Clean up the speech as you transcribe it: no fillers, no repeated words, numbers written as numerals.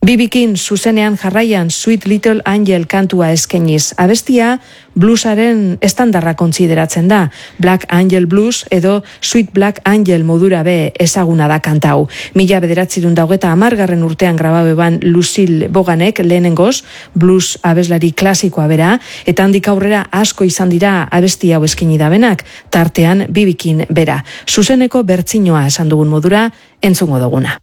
BB-kin zuzenean jarraian Sweet Little Angel kantua eskeniz. Abestia bluesaren estandarra kontsideratzen da. Black Angel Blues edo Sweet Black Angel modura be ezaguna da kantau. 1990 urtean grababeban Lucille Boganek lehenengoz blues abeslari klasikoa bera, eta handik aurrera asko izan dira abesti hau eskeni dabenak, tartean BB-kin bera. Zuzeneko bertsinoa esan dugun modura entzungo duguna.